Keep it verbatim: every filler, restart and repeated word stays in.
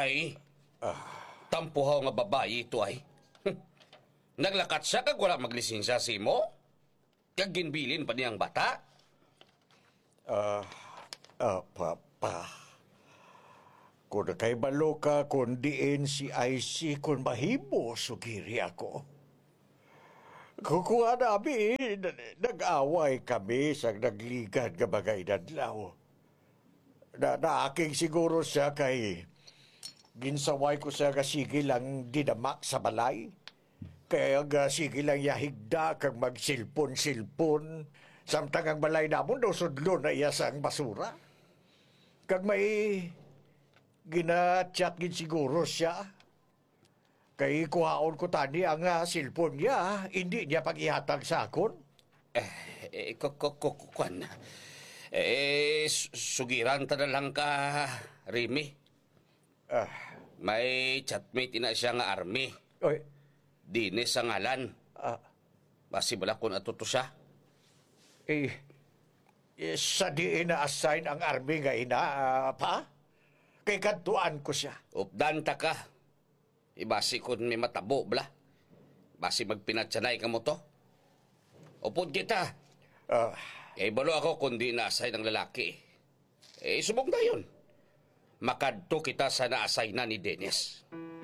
Ay, tampuhaw nga babayi ito ay. Naglakat siya kag wala maglisensya si mo? Kag ginbilin pa niyang bata? Ah, ah, papa. Kung kay balo ka, kung diin si I C, kung mahimo, sugiri ako. Kukuha namin, nag-away kami sa nagligan nga mga inadlaw. Na, na aking siguro siya kay ginsaway ko siya nga sige lang dinamak sa balay. Kaya nga sige lang yahigda kag magsilpon-silpon. Samtang ang balay namon daw sudlo na iya sa ang basura. Kag may gina-chat gin siguro siya. Kay kuhaon ko tani ang uh, silpon niya, hindi niya pag-ihatag sa akon. Eh, kukukukukwan. Eh, sugiran ta na lang ka, Remy. Ah, May chatmate ina siya nga army. oy, Dines ang ngalan. ah, Basi bala kung atuto siya. eh, eh, sa di ina-assign ang army nga ina, ah, pa? Kay kantuan ko siya. Updan ta ka. Ibasi kung may matabo bala. Basi magpinatsanay ka mo to. Upod kita. Ah, Eh, balo ako kung di na-assign ng lalaki. Eh, subok na yun. Makadto kita sa na-assign na ni Dennis.